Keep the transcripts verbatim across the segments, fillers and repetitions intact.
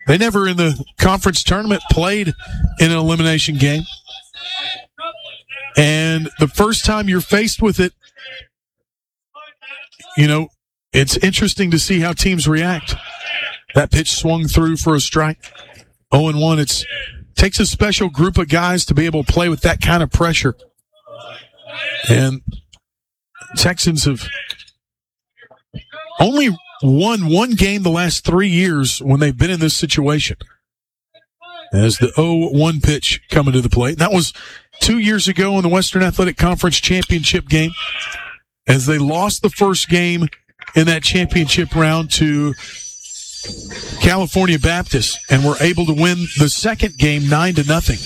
They never in the conference tournament played in an elimination game. And the first time you're faced with it, you know, it's interesting to see how teams react. That pitch swung through for a strike. oh and one. It takes a special group of guys to be able to play with that kind of pressure. And Texans have only won one game the last three years when they've been in this situation. As the oh one pitch coming to the plate. That was two years ago in the Western Athletic Conference championship game, as they lost the first game in that championship round to California Baptist and were able to win the second game nine to nothing.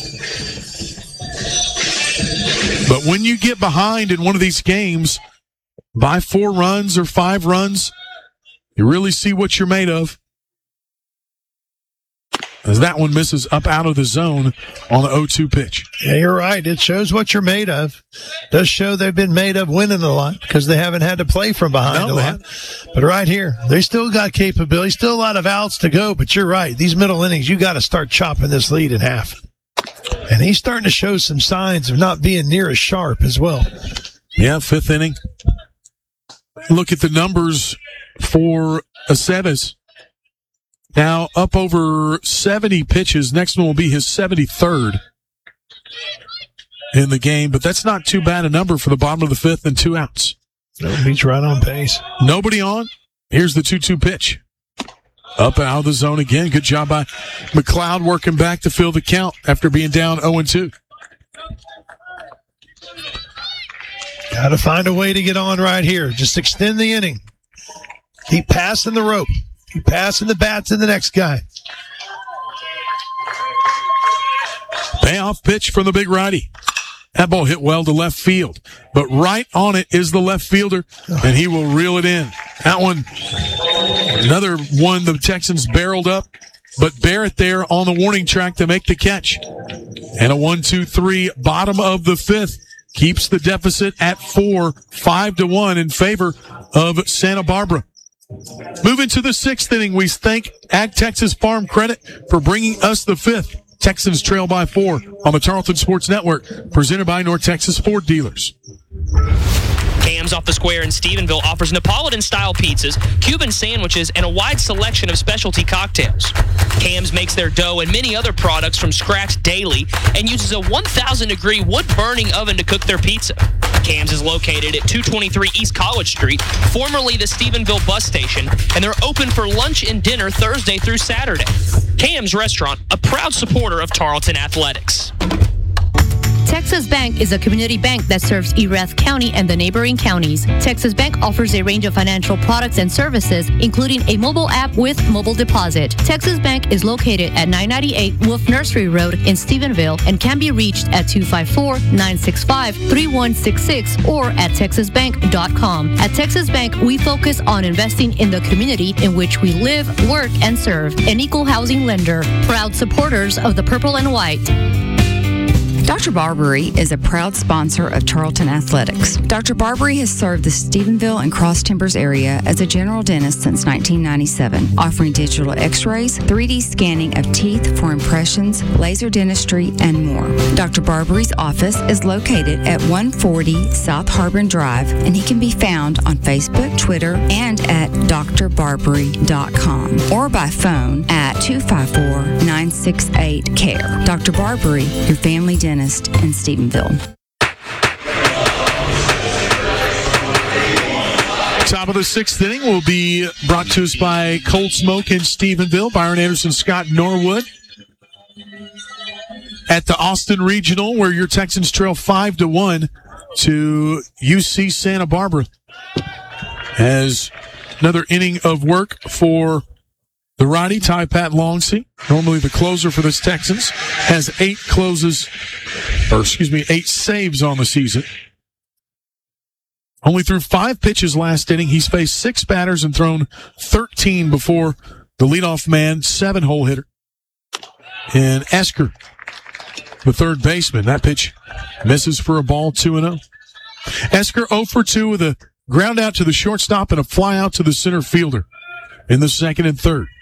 But when you get behind in one of these games by four runs or five runs, you really see what you're made of. As that one misses up out of the zone on the oh two pitch. Yeah, you're right. It shows what you're made of. It does show they've been made of winning a lot because they haven't had to play from behind no, a lot. But right here, they still got capability, still a lot of outs to go. But you're right. These middle innings, you got to start chopping this lead in half. And he's starting to show some signs of not being near as sharp as well. Yeah, fifth inning. Look at the numbers for Aceves. Now up over seventy pitches. Next one will be his seventy-third in the game, but that's not too bad a number for the bottom of the fifth and two outs. No, he's right on pace. Nobody on. Here's the two two pitch. Up and out of the zone again. Good job by McLeod working back to fill the count after being down oh and two. Got to find a way to get on right here. Just extend the inning. Keep passing the rope. Keep passing the bat to the next guy. Payoff pitch from the big righty. That ball hit well to left field. But right on it is the left fielder, and he will reel it in. That one, another one the Texans barreled up, but Barrett there on the warning track to make the catch. And a one two three, bottom of the fifth, keeps the deficit at four, five to one in favor of Santa Barbara. Moving to the sixth inning, we thank Ag Texas Farm Credit for bringing us the fifth. Texans trail by four on the Tarleton Sports Network, presented by North Texas Ford Dealers. Cam's off the Square in Stephenville offers Neapolitan-style pizzas, Cuban sandwiches, and a wide selection of specialty cocktails. Cam's makes their dough and many other products from scratch daily and uses a one thousand degree wood-burning oven to cook their pizza. Cam's is located at two twenty-three East College Street, formerly the Stephenville bus station, and they're open for lunch and dinner Thursday through Saturday. Cam's Restaurant, a proud supporter of Tarleton Athletics. Texas Bank is a community bank that serves Erath County and the neighboring counties. Texas Bank offers a range of financial products and services, including a mobile app with mobile deposit. Texas Bank is located at nine ninety-eight Wolf Nursery Road in Stephenville and can be reached at two five four, nine six five, three one six six or at texas bank dot com. At Texas Bank, we focus on investing in the community in which we live, work, and serve. An equal housing lender. Proud supporters of the Purple and White. Doctor Barbary is a proud sponsor of Tarleton Athletics. Doctor Barbary has served the Stephenville and Cross Timbers area as a general dentist since nineteen ninety-seven, offering digital x-rays, three D scanning of teeth for impressions, laser dentistry, and more. Doctor Barbary's office is located at one forty South Harbin Drive, and he can be found on Facebook, Twitter, and at d r barbary dot com or by phone at two five four, nine six eight, C A R E. Doctor Barbary, your family dentist in Stephenville. Top of the sixth inning will be brought to us by Cold Smoke in Stephenville. Byron Anderson, Scott Norwood at the Austin Regional, where your Texans trail five to one to U C Santa Barbara. As another inning of work for the righty, Ty Pat Longsey, normally the closer for this Texans, has eight closes, or excuse me, eight saves on the season. Only threw five pitches last inning. He's faced six batters and thrown thirteen before the leadoff man, seven-hole hitter. And Esker, the third baseman, that pitch misses for a ball, two and oh. Esker oh for two with a ground out to the shortstop and a fly out to the center fielder in the second and third.